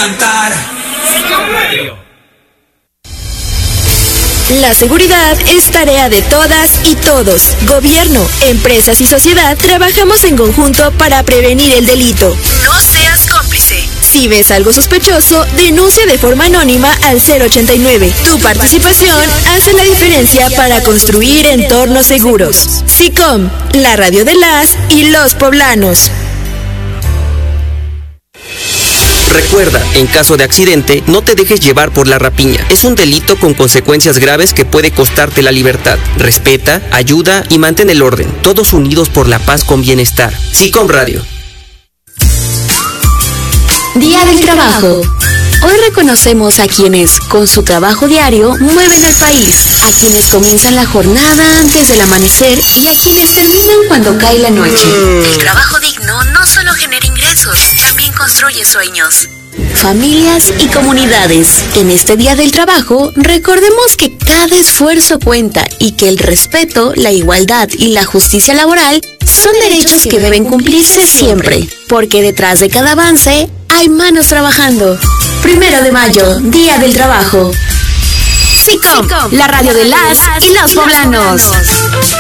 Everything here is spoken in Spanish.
cantar. La seguridad es tarea de todas y todos. Gobierno, empresas y sociedad trabajamos en conjunto para prevenir el delito. No seas cómplice. Si ves algo sospechoso, denuncia de forma anónima al 089. Tu participación hace la diferencia para construir entornos seguros. SICOM, la radio de las y los poblanos. Recuerda, en caso de accidente, no te dejes llevar por la rapiña. Es un delito con consecuencias graves que puede costarte la libertad. Respeta, ayuda y mantén el orden. Todos unidos por la paz con bienestar. SICOM Radio. Día del Trabajo. Hoy reconocemos a quienes, con su trabajo diario, mueven el país, a quienes comienzan la jornada antes del amanecer y a quienes terminan cuando cae la noche. El trabajo digno no solo genera ingresos, también construye sueños, familias y comunidades. En este Día del Trabajo, recordemos que cada esfuerzo cuenta y que el respeto, la igualdad y la justicia laboral son derechos que deben cumplirse siempre, porque detrás de cada avance hay manos trabajando. 1 de mayo, Día del Trabajo. SICOM, la radio de las y los poblanos.